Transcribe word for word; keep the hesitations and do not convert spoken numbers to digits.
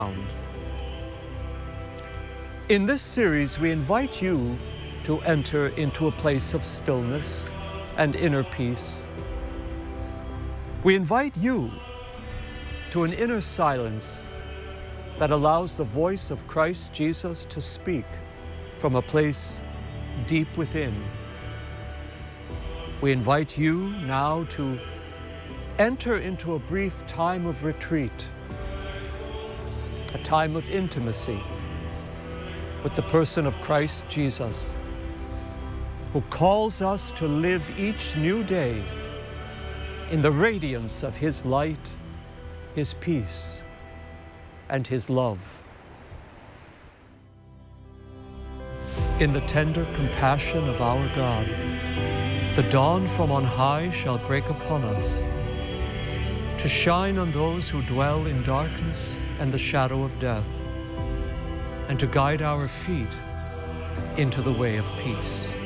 In this series, we invite you to enter into a place of stillness and inner peace. We invite you to an inner silence that allows the voice of Christ Jesus to speak from a place deep within. We invite you now to enter into a brief time of retreat, a time of intimacy with the person of Christ Jesus, who calls us to live each new day in the radiance of His light, His peace, and His love. In the tender compassion of our God, the dawn from on high shall break upon us, to shine on those who dwell in darkness and the shadow of death, and to guide our feet into the way of peace.